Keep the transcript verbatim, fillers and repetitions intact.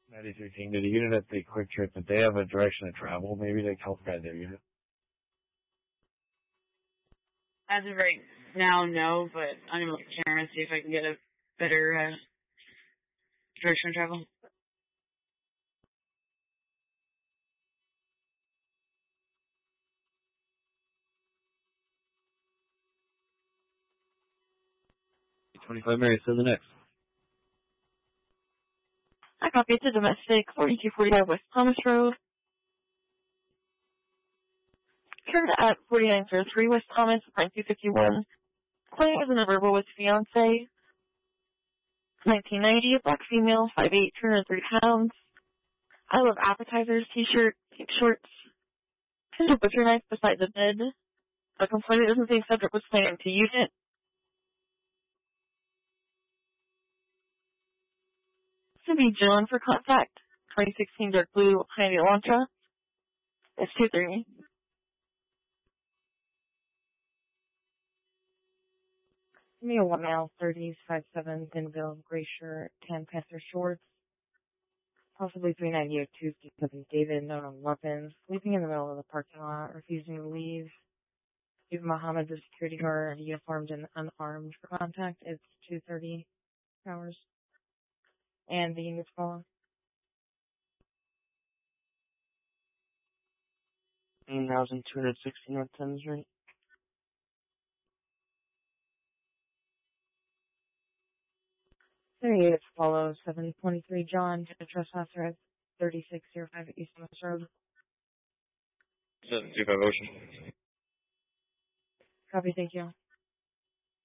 ninety-three team, did the unit at the quick trip, did they have a direction of travel? Maybe they help guide their unit. As of right now, no, but I'm going to look at camera and see if I can get a better uh, direction of travel. twenty-five minutes to the next. I copy it to domestic, forty-two forty-five West Thomas Road. Turned at forty-nine oh three West Thomas, nine two fifty-one. Playing as a verbal with fiance. nineteen ninety, black female, five eight, two hundred three pounds. I love appetizers, t-shirt, pink shorts. There's a butcher knife beside the bed. The complainant doesn't think subject was planning to use it. To be John for contact. twenty sixteen dark blue Hyundai Elantra. It's two thirty. Give me a one mile, thirties, five seven, Denville, gray shirt, tan panther shorts. Possibly three ninety oh two, Cousin David, known on weapons. Sleeping in the middle of the parking lot, refusing to leave. Give Muhammad, the security guard, uniformed and unarmed for contact. It's two thirty hours. And the unit's calling. one thousand two hundred sixty North Thames Street. There units follow. seven twenty-three John, to the trespasser at thirty-six oh five East Thomas Road. seven two five Ocean. Copy, thank you.